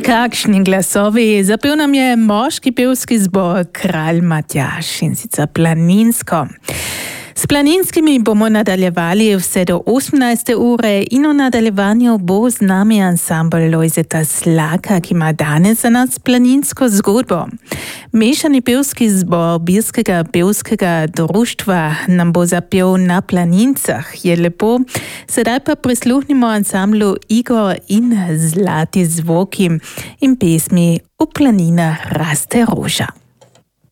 Kakšni glasovi, zapel nam je moški pevski zbor Kralj Matjaž in sicer Planinsko. S Planinskimi bomo nadaljevali vse do 18. ure in v nadaljevanju bo z nami ansambl Lojzeta Slaka, ki ima danes za nas planinsko zgodbo. Mešani pevski zbor Birskega pevskega društva nam bo zapel Na planincah. Je lepo. Sedaj pa prisluhnimo ansamblu Igor in Zlati zvoki in pesmi V planinah raste roža.